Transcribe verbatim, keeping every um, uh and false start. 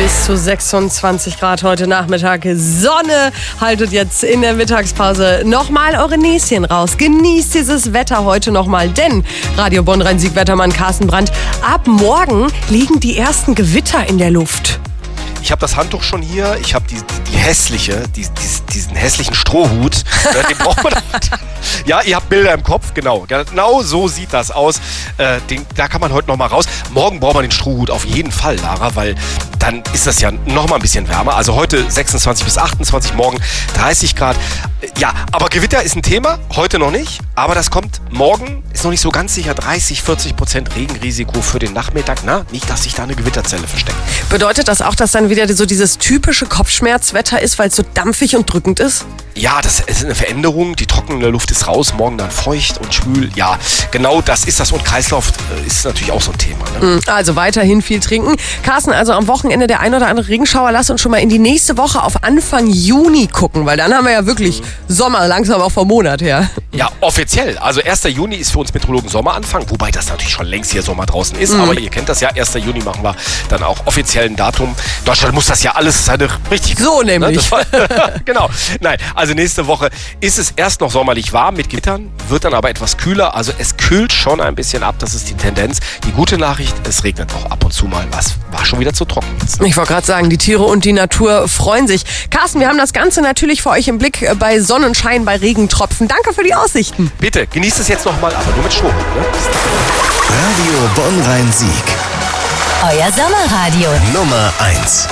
Bis zu sechsundzwanzig Grad heute Nachmittag. Sonne. Haltet jetzt in der Mittagspause nochmal eure Näschen raus. Genießt dieses Wetter heute nochmal, denn Radio Bonn-Rhein-Sieg-Wettermann Carsten Brandt, ab morgen liegen die ersten Gewitter in der Luft. Ich habe das Handtuch schon hier. Ich habe die, die, die hässliche, die, die, diesen hässlichen Strohhut. Den braucht man. Ja, ihr habt Bilder im Kopf, genau. Genau so sieht das aus. Äh, den, da kann man heute noch mal raus. Morgen braucht man den Strohhut auf jeden Fall, Lara, weil dann ist das ja noch mal ein bisschen wärmer. Also heute sechsundzwanzig bis achtundzwanzig, morgen dreißig Grad. Ja, aber Gewitter ist ein Thema, heute noch nicht. Aber das kommt morgen, ist noch nicht so ganz sicher, dreißig, vierzig Prozent Regenrisiko für den Nachmittag. Na, nicht, dass sich da eine Gewitterzelle versteckt. Bedeutet das auch, dass dann wieder so dieses typische Kopfschmerzwetter ist, weil es so dampfig und drückend ist? Ja, das ist eine Veränderung. Die trockene Luft ist raus, morgen dann feucht und schwül. Ja, genau das ist das. Und Kreislauf ist natürlich auch so ein Thema. Ne? Also weiterhin viel trinken. Carsten, also am Wochenende der ein oder andere Regenschauer. Lass uns schon mal in die nächste Woche auf Anfang Juni gucken, weil dann haben wir ja wirklich mhm. Sommer, langsam auch vom Monat her. Ja, offiziell. Also erster Juni ist für uns Meteorologen Sommeranfang, wobei das natürlich schon längst hier Sommer draußen ist. Mhm. Aber ihr kennt das ja, erster Juni machen wir dann auch offiziell ein Datum. Deutschland muss das ja alles seine richtig... So nämlich. Ne? Genau. Nein, also nächste Woche ist es erst noch sommerlich warm mit Gewittern, wird dann aber etwas kühler. Also es kühlt schon ein bisschen ab, das ist die Tendenz. Die gute Nachricht, es regnet auch ab und zu mal was. War schon wieder zu trocken jetzt. Ich wollte gerade sagen, die Tiere und die Natur freuen sich. Carsten, wir haben das Ganze natürlich für euch im Blick bei Sonnenschein, bei Regentropfen. Danke für die Aussichten. Bitte, genießt es jetzt nochmal, aber nur mit Strohhut. Ne? Radio Bonn-Rhein-Sieg. Euer Sommerradio. Nummer eins.